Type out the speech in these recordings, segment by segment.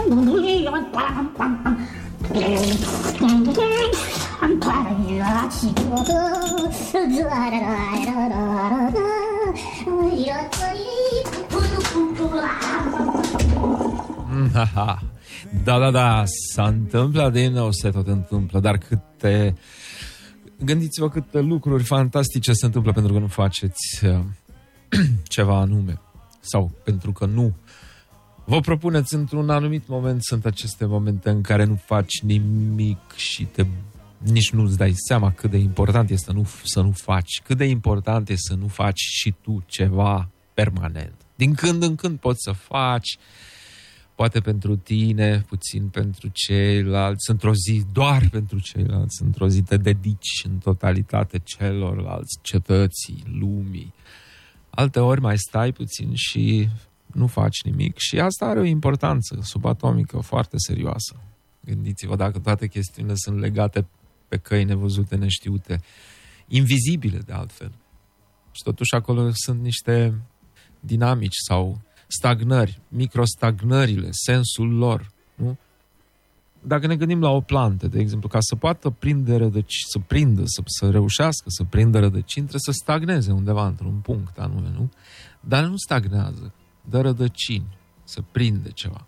Da, s-a întâmplat din nou, se tot întâmplă, dar gândiți-vă câte lucruri fantastice se întâmplă pentru că nu faceți ceva anume sau pentru că nu vă propuneți într-un anumit moment. Sunt aceste momente în care nu faci nimic și nici nu-ți dai seama cât de important este să nu faci, cât de important este să nu faci și tu ceva permanent. Din când în când poți să faci, poate pentru tine, puțin pentru ceilalți, într-o zi doar pentru ceilalți, într-o zi te dedici în totalitate celorlalți, cetății, lumii. Alteori mai stai puțin și nu faci nimic și asta are o importanță subatomică foarte serioasă. Gândiți-vă dacă toate chestiunile sunt legate pe căi nevăzute, neștiute, invizibile de altfel. Și totuși acolo sunt niște dinamici sau stagnări, microstagnările, sensul lor, nu? Dacă ne gândim la o plantă, de exemplu, ca să poată prinde rădăcini, să reușească să prindă rădăcini, trebuie să stagneze undeva într-un punct anume, nu? Dar nu stagnează, dă rădăcini, să prinde ceva.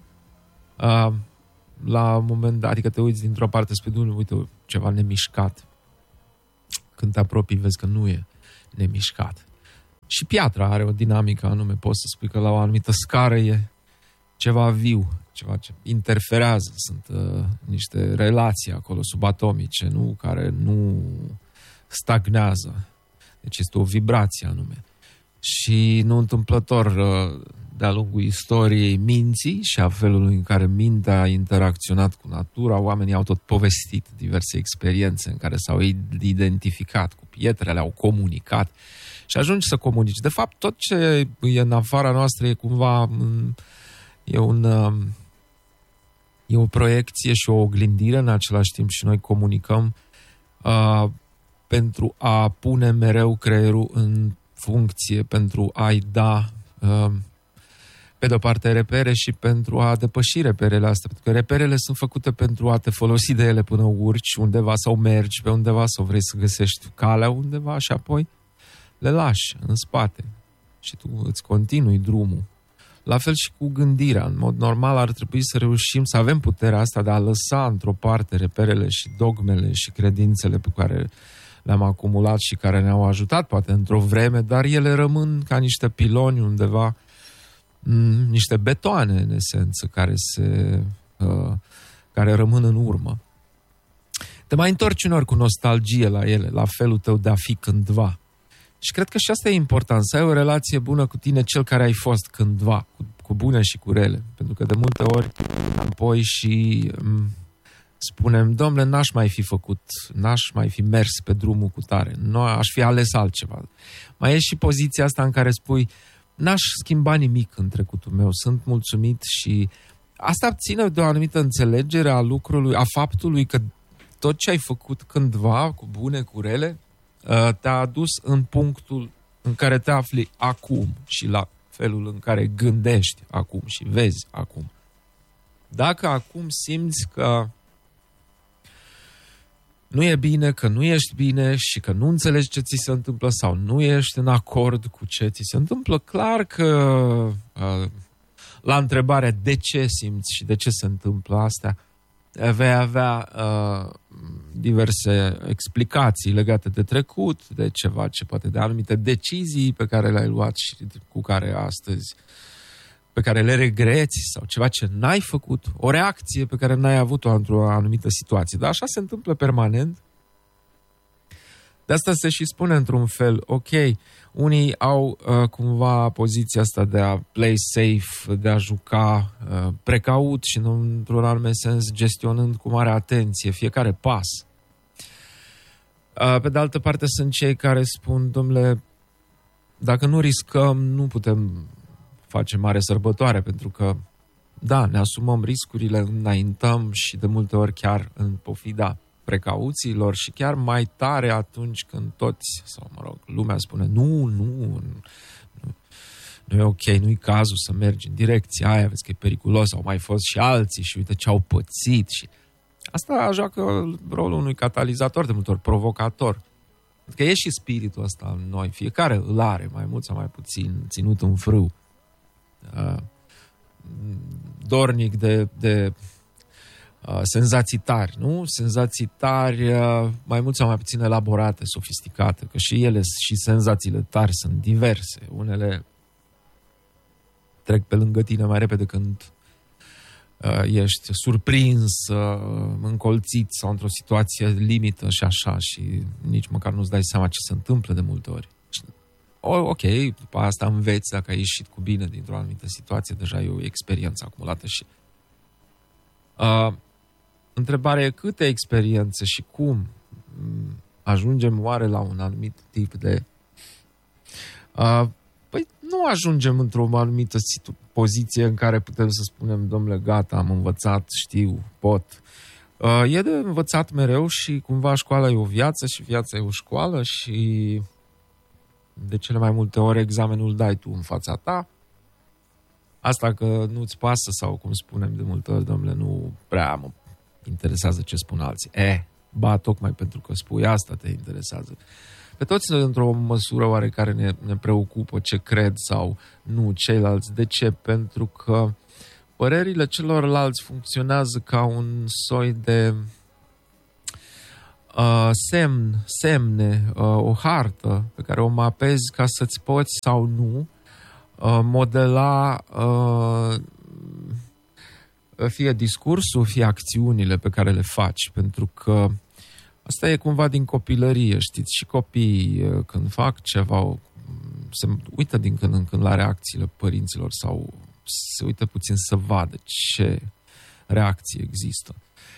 La un moment dat, adică te uiți dintr-o parte spre Dumnezeu, uite, ceva nemișcat. Când te apropii, vezi că nu e nemișcat. Și piatra are o dinamică anume, poți să spui că la o anumită scară e ceva viu, ceva ce interferează, sunt niște relații acolo subatomice, nu? Care nu stagnează. Deci este o vibrație anume. Și nu întâmplător, de-a lungul istoriei minții și a felului în care mintea a interacționat cu natura, oamenii au tot povestit diverse experiențe în care s-au identificat cu pietrele, au comunicat și ajungi să comunici. De fapt, tot ce e în afara noastră e cumva e o proiecție și o oglindire în același timp și noi comunicăm pentru a pune mereu creierul în funcție, pentru a-i da pe de-o parte repere și pentru a depăși reperele astea, pentru că reperele sunt făcute pentru a te folosi de ele până urci undeva sau mergi pe undeva sau vrei să găsești calea undeva și apoi le lași în spate și tu îți continui drumul. La fel și cu gândirea. În mod normal ar trebui să reușim să avem puterea asta de a lăsa într-o parte reperele și dogmele și credințele pe care le-am acumulat și care ne-au ajutat poate într-o vreme, dar ele rămân ca niște piloni undeva, niște betoane în esență care rămân în urmă. Te mai întorci uneori cu nostalgie la ele, la felul tău de a fi cândva. Și cred că și asta e important, să ai o relație bună cu tine, cel care ai fost cândva, cu bune și cu rele. Pentru că de multe ori apoi și spunem, domnule, n-aș mai fi mers pe drumul cu tare, nu aș fi ales altceva. Mai e și poziția asta în care spui, n-aș schimba nimic în trecutul meu, sunt mulțumit și asta ține de o anumită înțelegere a lucrului, a faptului că tot ce ai făcut cândva, cu bune, cu rele, te-a adus în punctul în care te afli acum și la felul în care gândești acum și vezi acum. Dacă acum simți că nu e bine, că nu ești bine și că nu înțelegi ce ți se întâmplă sau nu ești în acord cu ce ți se întâmplă, clar că la întrebarea de ce simți și de ce se întâmplă astea, vei avea diverse explicații legate de trecut, de ceva ce poate de anumite decizii pe care le-ai luat și cu care astăzi, pe care le regreți sau ceva ce n-ai făcut, o reacție pe care n-ai avut-o într-o anumită situație. Dar așa se întâmplă permanent. De asta se și spune într-un fel, ok, unii au cumva poziția asta de a play safe, de a juca precaut și într-un anume sens gestionând cu mare atenție fiecare pas. Pe de altă parte sunt cei care spun, domnule, dacă nu riscăm, nu putem face mare sărbătoare, pentru că, da, ne asumăm riscurile, înaintăm și de multe ori chiar în pofida precauțiilor și chiar mai tare atunci când toți, sau mă rog, lumea spune, nu e ok, nu-i cazul să mergi în direcția aia, vezi că e periculos, au mai fost și alții și uite ce au pățit. Și asta joacă rolul unui catalizator, de multe ori provocator. Că e și spiritul ăsta în noi, fiecare îl are, mai mult sau mai puțin, ținut în frâu. Dornic de senzații tari, nu? Senzații tari mai mult sau mai puțin elaborate, sofisticate, că și ele și senzațiile tari sunt diverse. Unele trec pe lângă tine mai repede când ești surprins, încolțit sau într-o situație limită și așa, și nici măcar nu-ți dai seama ce se întâmplă de multe ori. Ok, după asta înveți, dacă ai ieșit cu bine dintr-o anumită situație, deja e o experiență acumulată. Și întrebarea e câte experiențe și cum ajungem oare la un anumit tip de... Păi nu ajungem într-o anumită poziție în care putem să spunem, domnule, gata, am învățat, știu, pot. E de învățat mereu și cumva școala e o viață și viața e o școală și de cele mai multe ori examenul dai tu în fața ta. Asta că nu-ți pasă sau, cum spunem de multe ori, domnule, nu prea mă interesează ce spun alții. Ba, tocmai pentru că spui asta te interesează. Pe toți, într-o măsură oarecare, ne preocupă ce cred sau nu ceilalți. De ce? Pentru că părerile celorlalți funcționează ca un soi de semne, o hartă pe care o mapezi ca să-ți poți sau nu modela fie discursul, fie acțiunile pe care le faci, pentru că asta e cumva din copilărie, știți, și copiii când fac ceva se uită din când în când la reacțiile părinților sau se uită puțin să vadă ce reacții există.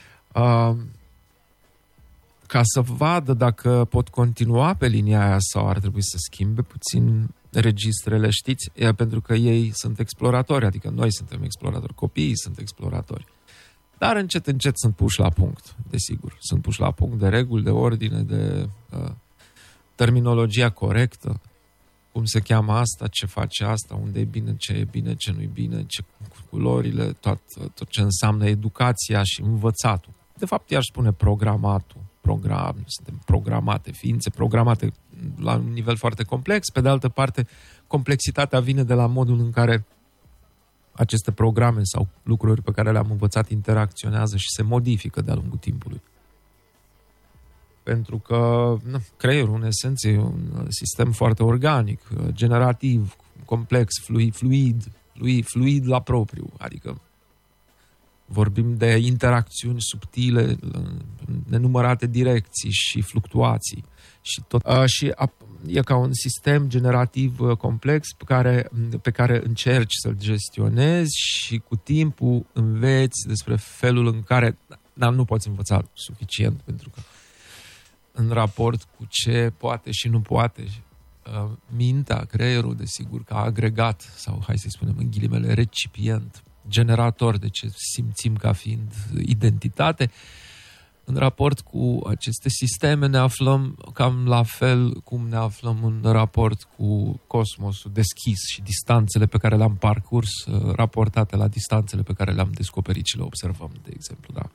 Ca să vadă dacă pot continua pe linia aia sau ar trebui să schimbe puțin registrele, știți? Pentru că ei sunt exploratori, adică noi suntem exploratori, copiii sunt exploratori. Dar încet, încet sunt puși la punct, desigur. Sunt puși la punct de reguli, de ordine, de terminologia corectă. Cum se cheamă asta, ce face asta, unde e bine, ce nu e bine, ce culorile, tot ce înseamnă educația și învățatul. De fapt, i-aș spune programatul. Suntem programate, ființe programate la un nivel foarte complex. Pe de altă parte, complexitatea vine de la modul în care aceste programe sau lucruri pe care le-am învățat interacționează și se modifică de-a lungul timpului. Pentru că creierul, în esență, e un sistem foarte organic, generativ, complex, fluid la propriu. Adică vorbim de interacțiuni subtile în nenumărate direcții și fluctuații. Și e ca un sistem generativ complex pe care încerci să-l gestionezi și cu timpul înveți despre felul în care... Dar nu poți învăța suficient, pentru că în raport cu ce poate și nu poate, mintea, creierul, desigur, ca agregat, sau hai să spunem în ghilimele, recipient, generator de ce simțim ca fiind identitate, în raport cu aceste sisteme ne aflăm cam la fel cum ne aflăm în raport cu cosmosul deschis și distanțele pe care le-am parcurs, raportate la distanțele pe care le-am descoperit și le observăm, de exemplu. Da?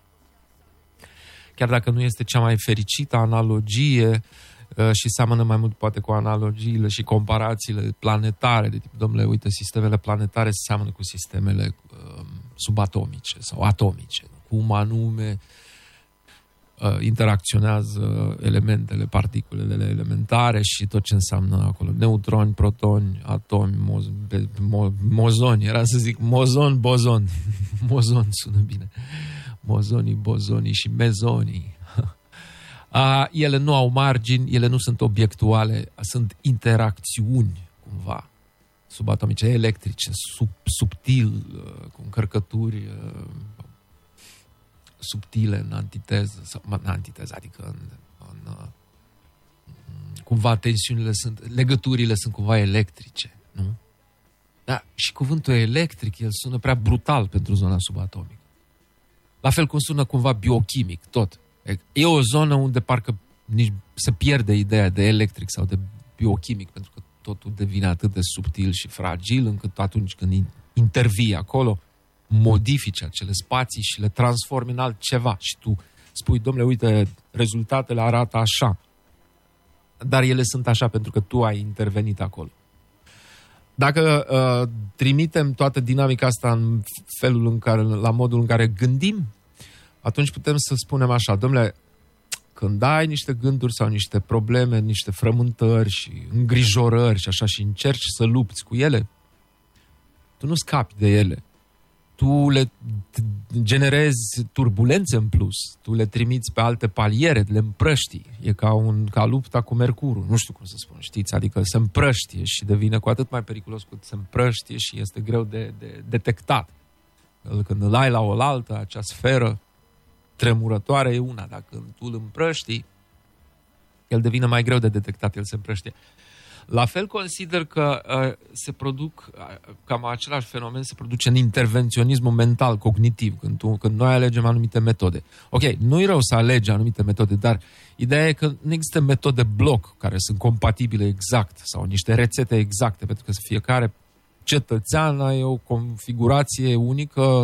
Chiar dacă nu este cea mai fericită analogie și seamănă mai mult poate cu analogiile și comparațiile planetare, de tip, domnule, uite, sistemele planetare seamănă cu sistemele subatomice sau atomice, cum anume interacționează elementele, particulele elementare și tot ce înseamnă acolo. Neutroni, protoni, atomi, mozoni, era să zic mozon, bozon. Mozon sună bine. Mozonii, bozonii și mezonii. Ele nu au margini, ele nu sunt obiectuale, sunt interacțiuni, cumva, subatomice, electrice, subtil, cu încărcături subtile în antiteză, adică cumva tensiunile sunt, legăturile sunt cumva electrice, nu? Da, și cuvântul electric, el sună prea brutal pentru zona subatomică. La fel cum sună cumva biochimic, tot. E o zonă unde parcă nici se pierde ideea de electric sau de biochimic, pentru că totul devine atât de subtil și fragil, încât atunci când intervii acolo, modifici acele spații și le transformi în altceva. Și tu spui, domnule, uite, rezultatele arată așa. Dar ele sunt așa pentru că tu ai intervenit acolo. Dacă trimitem toată dinamica asta în felul în care, la modul în care gândim, atunci putem să spunem așa, domnule, când ai niște gânduri sau niște probleme, niște frământări și îngrijorări și așa și încerci să lupți cu ele, tu nu scapi de ele. Tu le generezi turbulențe în plus, tu le trimiți pe alte paliere, le împrăștii. E ca lupta cu Mercurul, nu știu cum să spun, știți? Adică se împrăștie și devine cu atât mai periculos cât se împrăștie și este greu de detectat. Când îl ai la oaltă, acea sferă tremurătoare e una, dar când tu îl împrăștii, el devine mai greu de detectat, el se împrăștie. La fel consider că se produc, cam același fenomen se produce în intervenționismul mental, cognitiv, când noi alegem anumite metode. Ok, nu-i rău să alegi anumite metode, dar ideea e că nu există metode bloc care sunt compatibile exact sau niște rețete exacte, pentru că fiecare cetățean are o configurație unică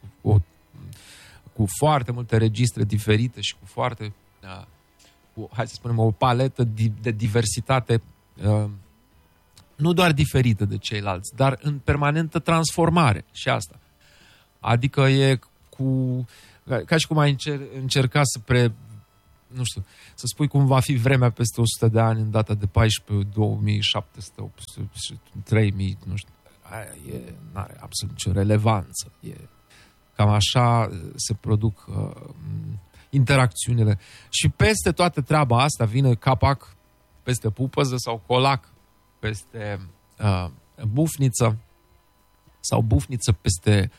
cu foarte multe registre diferite și cu foarte, hai să spunem, o paletă de diversitate nu doar diferită de ceilalți, dar în permanentă transformare și asta. Adică e ca și cum ai încerca nu știu, să spui cum va fi vremea peste 100 de ani în data de 14, 2700, 800, 3000, nu știu. Aia n-are absolut nicio relevanță. Cam așa se produc interacțiunile. Și peste toată treaba asta vine capac peste pupăză sau colac peste bufniță sau bufniță peste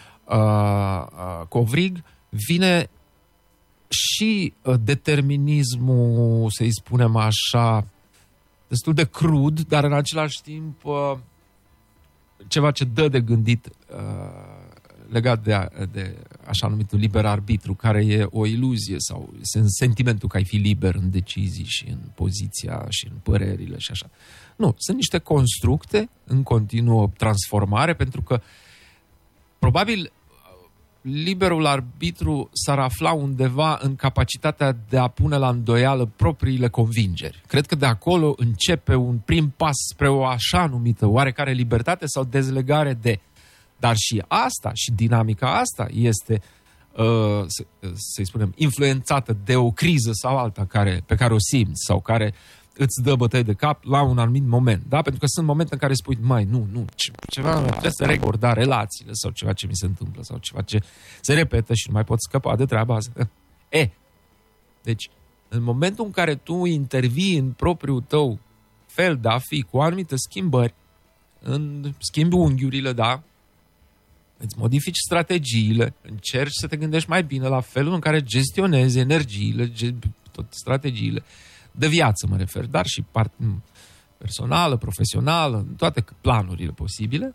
covrig, vine și determinismul, să-i spunem așa, destul de crud, dar în același timp ceva ce dă de gândit legat de așa numitul liber arbitru, care e o iluzie sau sentimentul că ai fi liber în decizii și în poziția și în părerile și așa. Nu, sunt niște constructe în continuă transformare, pentru că probabil liberul arbitru s-ar afla undeva în capacitatea de a pune la îndoială propriile convingeri. Cred că de acolo începe un prim pas spre o așa numită oarecare libertate sau dezlegare de. Dar și asta, și dinamica asta este, să-i spunem, influențată de o criză sau alta pe care o simți sau care îți dă bătăi de cap la un anumit moment. Da? Pentru că sunt momente în care spui, nu, ceva trebuie să recorda relațiile sau ceva ce mi se întâmplă sau ceva ce se repetă și nu mai pot scăpa de treaba asta. Deci, în momentul în care tu intervii în propriul tău fel de a fi cu anumite schimbări, schimbi unghiurile, da? Îți modifici strategiile, încerci să te gândești mai bine la felul în care gestionezi energiile, tot strategiile de viață mă refer, dar și personală, profesională, în toate planurile posibile.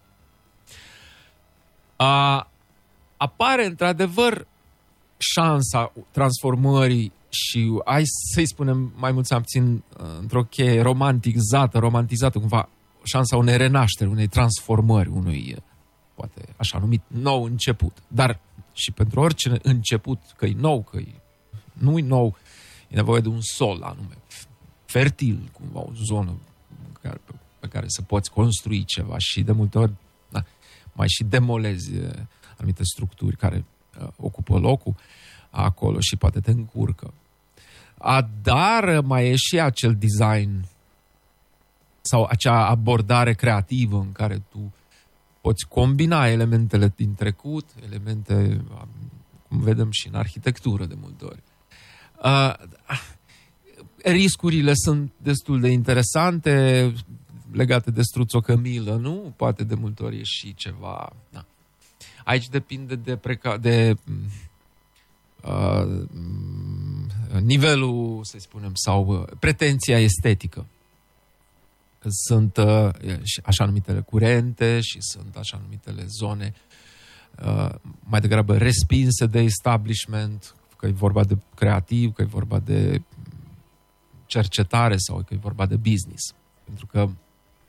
Apare într-adevăr șansa transformării și, hai să-i spunem mai mult sau puțin într-o cheie romantizată cumva, șansa unei renașteri, unei transformări, unui poate așa numit nou început. Dar și pentru orice început, că e nou, că nu-i nou, e nevoie de un sol anume, fertil, cumva, o zonă pe care să poți construi ceva și de multe ori mai și demolezi anumite structuri care ocupă locul acolo și poate te încurcă. Dar mai e și acel design sau acea abordare creativă în care tu poți combina elementele din trecut, elemente, cum vedem și în arhitectură de multe ori. Riscurile sunt destul de interesante legate de struțocămilă, nu? Poate de multe ori e și ceva. Da. Aici depinde de nivelul, să spunem, sau pretenția estetică. Sunt așa numitele curente și sunt așa numitele zone mai degrabă respinse de establishment, că e vorba de creativ, că e vorba de cercetare sau că e vorba de business. Pentru că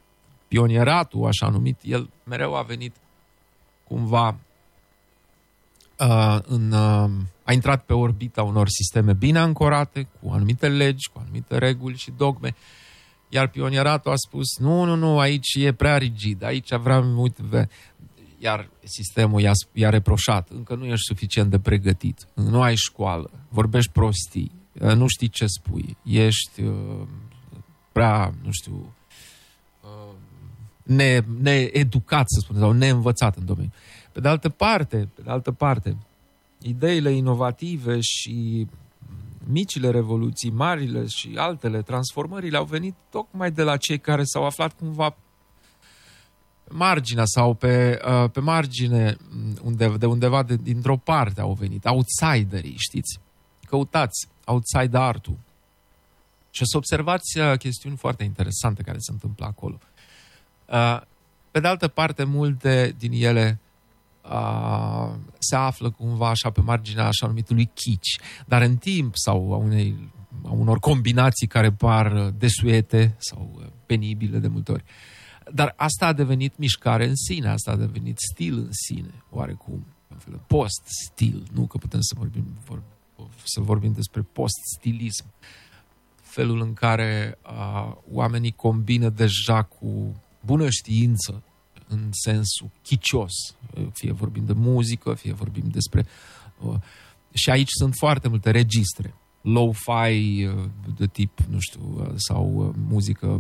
pionieratul, așa numit, el mereu a venit cumva a intrat pe orbita unor sisteme bine ancorate, cu anumite legi, cu anumite reguli și dogme, iar pionieratul a spus, nu, aici e prea rigid, aici iar sistemul i-a reproșat, încă nu ești suficient de pregătit, nu ai școală, vorbești prostii, nu știi ce spui, ești prea, nu știu, needucat, să spunem, sau neînvățat în domeniu. Pe de altă parte, ideile inovative și micile revoluții, marile și altele, transformările au venit tocmai de la cei care s-au aflat cumva marginea sau pe margine, de undeva dintr-o parte au venit, outsiderii, știți? Căutați outside art-ul și să observați chestiuni foarte interesante care se întâmplă acolo. Pe de altă parte, multe din ele se află cumva așa pe marginea așa numitului kitsch, dar în timp sau a unor combinații care par desuete sau penibile de multe ori. Dar asta a devenit mișcare în sine, asta a devenit stil în sine, oarecum, în fel de post-stil, nu că putem să vorbim despre post-stilism, felul în care oamenii combină deja cu bună știință, în sensul chicios, fie vorbim de muzică, fie vorbim despre... și aici sunt foarte multe registre, lo-fi de tip, nu știu, sau muzică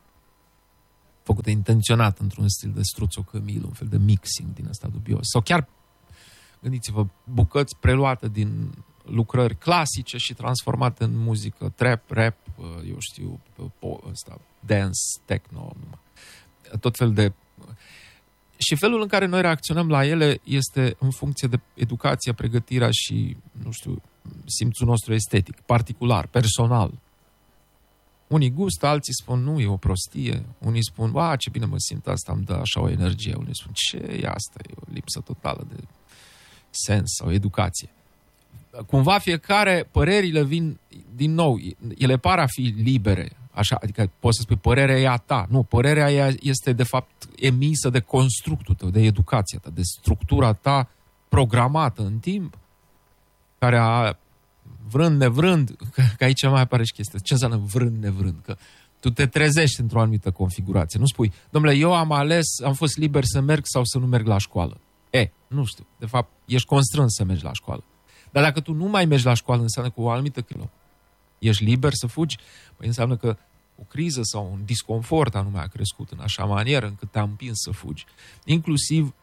făcută intenționat într-un stil de struțocămil, un fel de mixing din ăsta dubios. Sau chiar, gândiți-vă, bucăți preluate din lucrări clasice și transformate în muzică trap, rap, eu știu, dance, techno, tot fel de... Și felul în care noi reacționăm la ele este în funcție de educația, pregătirea și, nu știu, simțul nostru estetic, particular, personal. Unii gustă, alții spun, nu, e o prostie. Unii spun, ce bine mă simt, asta îmi dă așa o energie. Unii spun, ce e asta? E o lipsă totală de sens sau educație. Cumva fiecare, părerile vin din nou, ele par a fi libere, așa, adică poți să spui, părerea e a ta. Nu, părerea este de fapt emisă de constructul tău, de educația ta, de structura ta programată în timp, care a vrând nevrând, că aici mai apare și chestia. Ce înseamnă vrând nevrând? Că tu te trezești într-o anumită configurație. Nu spui, domnule, eu am fost liber să merg sau să nu merg la școală. Nu știu. De fapt, ești constrâns să mergi la școală. Dar dacă tu nu mai mergi la școală, înseamnă că o anumită criză, ești liber să fugi, păi înseamnă că o criză sau un disconfort anume a crescut în așa manieră încât te-a împins să fugi. Inclusiv,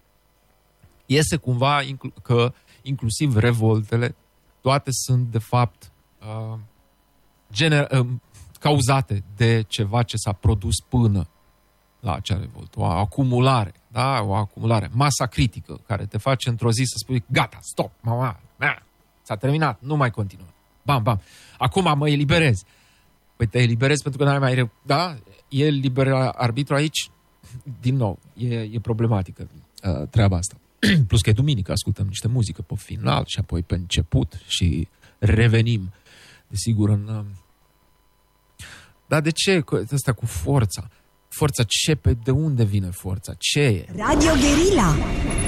iese cumva că inclusiv revoltele, toate sunt de fapt cauzate de ceva ce s-a produs până la acea revoltă. O acumulare, da? O acumulare, masa critică care te face într-o zi să spui gata, stop, mama, s-a terminat, nu mai continuă. Bam, bam. Acum mă eliberez. Păi te eliberezi pentru că n-ai mai... Da? E liber arbitru aici? Din nou, e problematică treaba asta. Plus că e duminică, ascultăm niște muzică pe final și apoi pe început și revenim, desigur, în... Dar de ce ăsta cu forța? Forța ce? De unde vine forța? Ce e? Radio Guerilla.